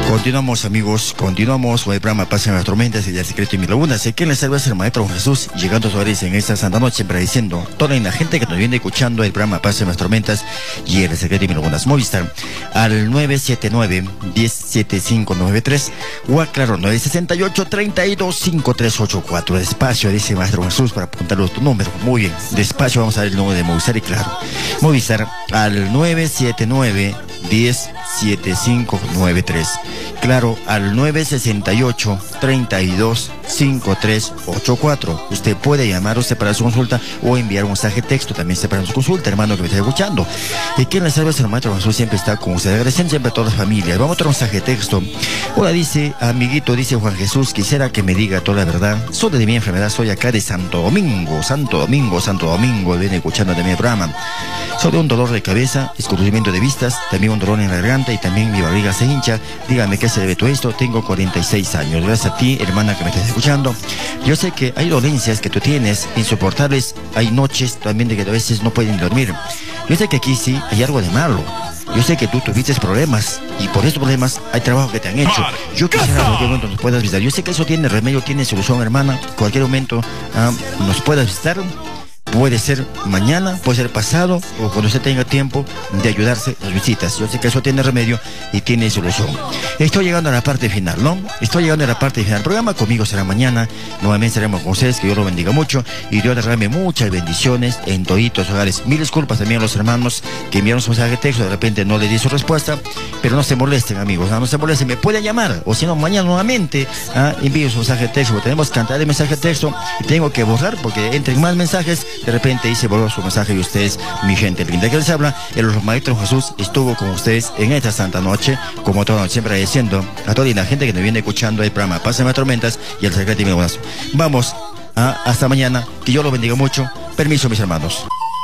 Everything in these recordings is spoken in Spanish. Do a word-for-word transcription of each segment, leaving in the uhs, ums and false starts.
Continuamos, amigos, continuamos con el programa Paz en las Tormentas y el Secreto y Mil Lagunas. ¿Qué les salva el Maestro Jesús? Llegando a su en esta Santa Noche, agradeciendo toda la gente que nos viene escuchando el programa Paz en las Tormentas y el Secreto y Mil Lagunas. Movistar al nueve siete nueve, uno cero siete cinco nueve tres o a claro, nueve seis ocho, tres dos cinco tres ocho cuatro. Despacio, dice Maestro Jesús, para apuntarlo tu número. Muy bien, despacio, vamos a ver el número de Movistar y claro. Movistar al nueve siete nueve, uno cero siete cinco nueve tres. Claro, al nueve seis ocho, tres dos cinco tres ocho cuatro. Usted puede llamar usted para su consulta o enviar un mensaje de texto, también se para su consulta, hermano que me está escuchando. Y quien le salve es el Maestro Jesús, siempre está con usted, agradeciendo siempre a todas las familias. Vamos a otro mensaje de texto. Hola, dice, amiguito, dice Juan Jesús, quisiera que me diga toda la verdad sobre de mi enfermedad. Soy acá de Santo Domingo, Santo Domingo, Santo Domingo, viene escuchando de mi programa. Sobre un dolor de cabeza, escurrimiento de vistas, también un dolor en la garganta y también mi barriga se hincha. Dígame qué se debe todo esto. Tengo cuarenta y seis años. Gracias a ti, hermana, que me estás escuchando. Yo sé que hay dolencias que tú tienes insoportables. Hay noches también de que a veces no pueden dormir. Yo sé que aquí sí hay algo de malo. Yo sé que tú tuviste problemas y por esos problemas hay trabajo que te han hecho. Yo quisiera en cualquier momento nos puedas visitar. Yo sé que eso tiene remedio, tiene solución, hermana. En cualquier momento ah, nos puedas visitar. Puede ser mañana, puede ser pasado o cuando usted tenga tiempo de ayudarse las visitas. Yo sé que eso tiene remedio y tiene solución. Estoy llegando a la parte final, ¿no? Estoy llegando a la parte final. El programa conmigo será mañana. Nuevamente estaremos con ustedes. Que Dios lo bendiga mucho y Dios les regale muchas bendiciones en toditos los hogares. Mil disculpas también a los hermanos que enviaron su mensaje de texto. De repente no les di su respuesta, pero no se molesten, amigos. No, no se molesten. Me pueden llamar o si no, mañana nuevamente ¿ah? envío su mensaje de texto. Porque tenemos cantidad de mensajes de texto y tengo que borrar porque entren más mensajes. De repente hice borrar su mensaje y ustedes, mi gente linda que les habla, el Maestro Jesús estuvo con ustedes en esta santa noche, como toda noche, siempre agradeciendo a toda la gente que nos viene escuchando el programa Paz en las Tormentas y el Secreto y Mil Lagunas. Vamos, a, hasta mañana, que Dios los bendiga mucho. Permiso, mis hermanos.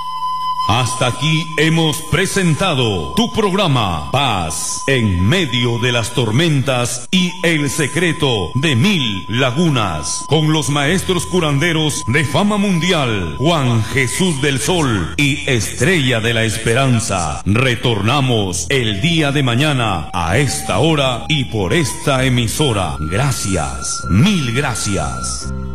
Hasta aquí hemos presentado tu programa Paz en medio de las tormentas y el secreto de Mil Lagunas, con los maestros curanderos de fama mundial, Juan Jesús del Sol y Estrella de la Esperanza. Retornamos el día de mañana a esta hora y por esta emisora. Gracias, mil gracias.